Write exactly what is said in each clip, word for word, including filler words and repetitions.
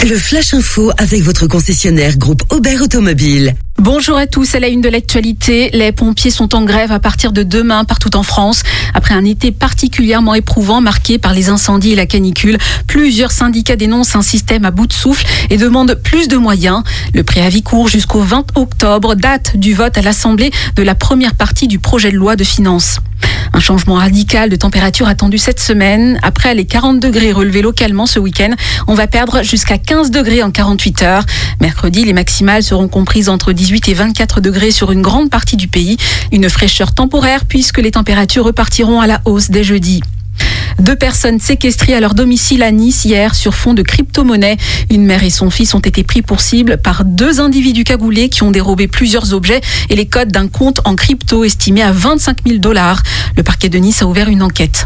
Le Flash Info avec votre concessionnaire groupe Aubert Automobile. Bonjour à tous, à la une de l'actualité. Les pompiers sont en grève à partir de demain partout en France. Après un été particulièrement éprouvant marqué par les incendies et la canicule, plusieurs syndicats dénoncent un système à bout de souffle et demandent plus de moyens. Le préavis court jusqu'au vingt octobre, date du vote à l'Assemblée de la première partie du projet de loi de finances. Un changement radical de température attendu cette semaine. Après les quarante degrés relevés localement ce week-end, on va perdre jusqu'à quinze degrés en quarante-huit heures. Mercredi, les maximales seront comprises entre dix-huit et vingt-quatre degrés sur une grande partie du pays. Une fraîcheur temporaire puisque les températures repartiront à la hausse dès jeudi. Deux personnes séquestrées à leur domicile à Nice hier sur fond de crypto-monnaie. Une mère et son fils ont été pris pour cible par deux individus cagoulés qui ont dérobé plusieurs objets et les codes d'un compte en crypto estimé à vingt-cinq mille dollars. Le parquet de Nice a ouvert une enquête.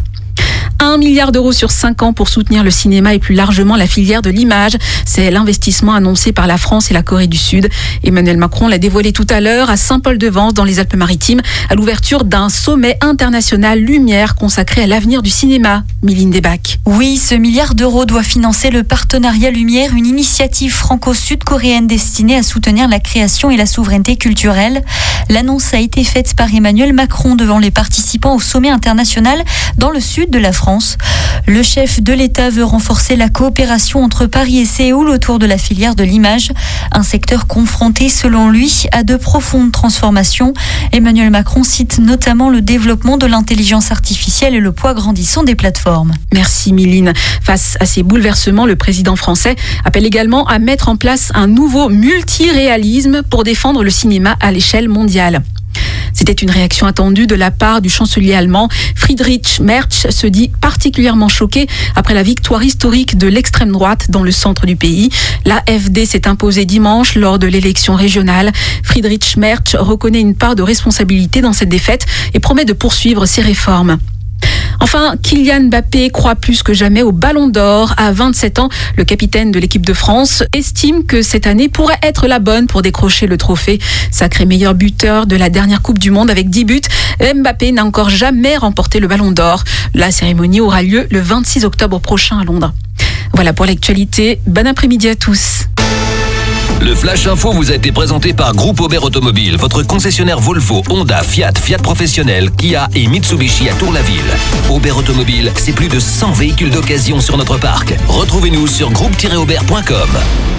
Un milliard d'euros sur cinq ans pour soutenir le cinéma et plus largement la filière de l'image. C'est l'investissement annoncé par la France et la Corée du Sud. Emmanuel Macron l'a dévoilé tout à l'heure à Saint-Paul-de-Vence dans les Alpes-Maritimes à l'ouverture d'un sommet international Lumière consacré à l'avenir du cinéma. Méline Desbacs. Oui, ce milliard d'euros doit financer le partenariat Lumière, une initiative franco-sud-coréenne destinée à soutenir la création et la souveraineté culturelle. L'annonce a été faite par Emmanuel Macron devant les participants au sommet international dans le sud de la France. Le chef de l'État veut renforcer la coopération entre Paris et Séoul autour de la filière de l'image, un secteur confronté, selon lui, à de profondes transformations. Emmanuel Macron cite notamment le développement de l'intelligence artificielle et le poids grandissant des plateformes. Merci Méline. Face à ces bouleversements, le président français appelle également à mettre en place un nouveau multiréalisme pour défendre le cinéma à l'échelle mondiale. C'était une réaction attendue de la part du chancelier allemand. Friedrich Merz se dit particulièrement choqué après la victoire historique de l'extrême droite dans le centre du pays. L'A F D s'est imposée dimanche lors de l'élection régionale. Friedrich Merz reconnaît une part de responsabilité dans cette défaite et promet de poursuivre ses réformes. Enfin, Kylian Mbappé croit plus que jamais au Ballon d'Or. À vingt-sept ans, le capitaine de l'équipe de France estime que cette année pourrait être la bonne pour décrocher le trophée. Sacré meilleur buteur de la dernière Coupe du Monde avec dix buts, Mbappé n'a encore jamais remporté le Ballon d'Or. La cérémonie aura lieu le vingt-six octobre prochain à Londres. Voilà pour l'actualité. Bon après-midi à tous. Le Flash Info vous a été présenté par Groupe Aubert Automobile, votre concessionnaire Volvo, Honda, Fiat, Fiat Professionnel, Kia et Mitsubishi à Tour-la-Ville. Aubert Automobile, c'est plus de cent véhicules d'occasion sur notre parc. Retrouvez-nous sur groupe tiret aubert point com.